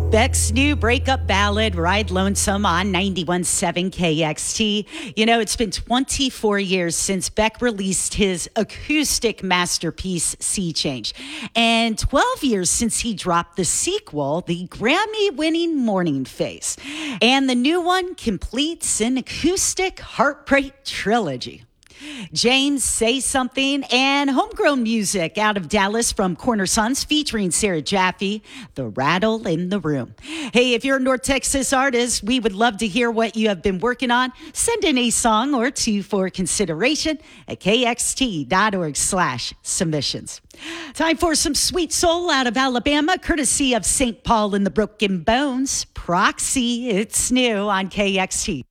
Beck's new breakup ballad, Ride Lonesome, on 91.7 KXT. You know, it's been 24 years since Beck released his acoustic masterpiece, Sea Change, and 12 years since he dropped the sequel, the Grammy-winning Morning Face. And the new one completes an acoustic heartbreak trilogy. James, Say Something, and homegrown music out of Dallas from Corner Sons featuring Sarah Jaffe, The Rattle in the Room. Hey, if you're a North Texas artist, we would love to hear what you have been working on. Send in a song or two for consideration at kxt.org/submissions. Time for some sweet soul out of Alabama, courtesy of St. Paul and the Broken Bones. Proxy, it's new on KXT.